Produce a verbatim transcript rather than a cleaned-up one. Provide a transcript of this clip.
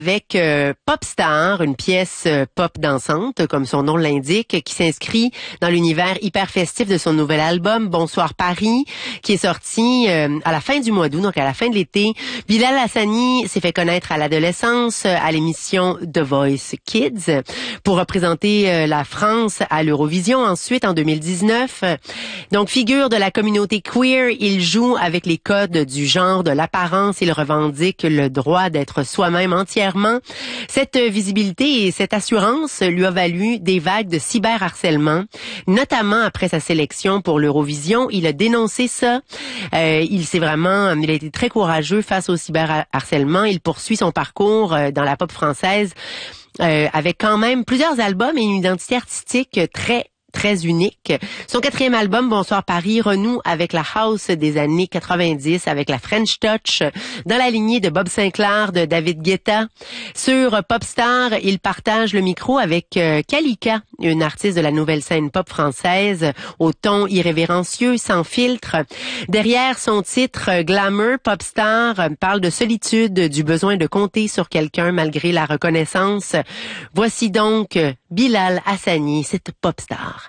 avec euh, Popstar, une pièce euh, pop dansante, comme son nom l'indique, qui s'inscrit dans l'univers hyper festif de son nouvel album Bonsoir Paris, qui est sorti euh, à la fin du mois d'août, donc à la fin de l'été. Bilal Hassani s'est fait connaître à l'adolescence euh, à l'émission The Voice Kids pour représenter euh, la France à l'Eurovision ensuite en deux mille dix-neuf. Donc figure de la communauté queer, il joue avec les codes du genre, de l'apparence, il revendique le droit d'être soi-même entièrement. Cette visibilité et cette assurance lui a valu des vagues de cyberharcèlement, notamment après sa sélection pour l'Eurovision. Il a dénoncé ça. Euh, il s'est vraiment, il a été très courageux face au cyberharcèlement. Il poursuit son parcours euh, dans la pop française euh, avec quand même plusieurs albums et une identité artistique très très unique. Son quatrième album, Bonsoir Paris, renoue avec la house des années quatre-vingt-dix, avec la French Touch, dans la lignée de Bob Sinclair, de David Guetta. Sur Popstar, il partage le micro avec euh, Kalika, une artiste de la nouvelle scène pop française, au ton irrévérencieux, sans filtre. Derrière son titre Glamour, Popstar parle de solitude, du besoin de compter sur quelqu'un malgré la reconnaissance. Voici donc Bilal Hassani, c'est Popstar.